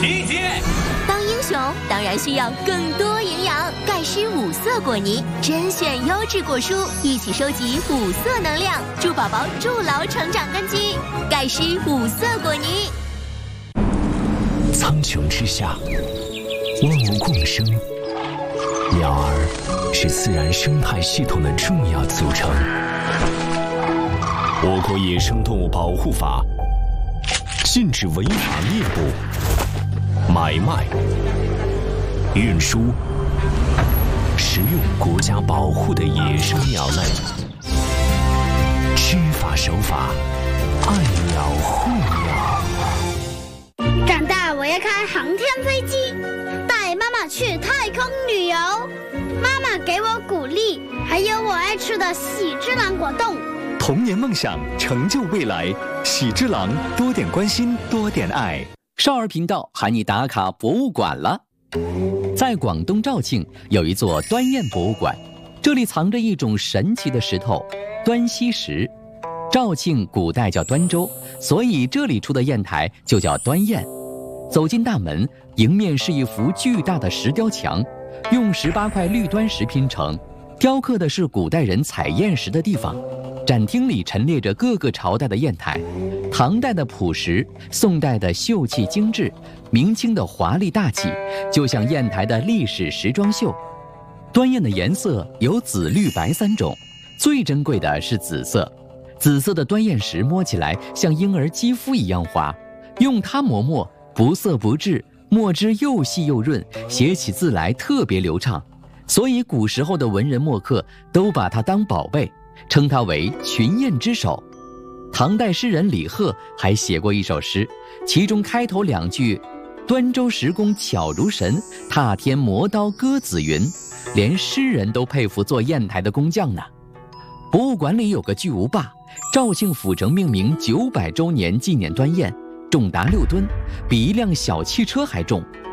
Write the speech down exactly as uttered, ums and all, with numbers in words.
理解。 当英雄当然需要更多营养，钙湿五色果泥，甄选优质果蔬，一起收集五色能量，助宝宝筑牢成长根基。钙湿五色果泥。 苍穹之下，万物共生，鸟儿是自然生态系统的重要组成。我国野生动物保护法禁止违法猎捕、买卖、运输、食用国家保护的野生鸟类。知法守法，爱鸟护鸟。 长大我要开航天飞机，带妈妈去太空旅游。妈妈给我鼓励，还有我爱吃的喜之郎果冻。 童年梦想，成就未来。喜之郎，多点关心，多点爱。 少儿频道喊你打卡博物馆了。在广东肇庆有一座端砚博物馆，这里藏着一种神奇的石头——端溪石。肇庆古代叫端州，所以这里出的砚台就叫端砚。走进大门，迎面是一幅巨大的石雕墙，用十八块绿端石拼成，雕刻的是古代人采砚石的地方。展厅里陈列着各个朝代的砚台，唐代的朴实，宋代的秀气精致，明清的华丽大气，就像砚台的历史时装秀。端砚的颜色有紫、绿、白三种，最珍贵的是紫色。紫色的端砚石摸起来像婴儿肌肤一样滑，用它磨墨不涩不滞，墨汁又细又润，写起字来特别流畅。所以古时候的文人墨客都把它当宝贝，称它为群砚之首。唐代诗人李贺还写过一首诗，其中开头两句“端州石工巧如神，踏天磨刀割紫云”，连诗人都佩服做砚台的工匠呢。博物馆里有个巨无霸，肇庆府城命名九百周年纪念端砚，重达六吨，比一辆小汽车还重。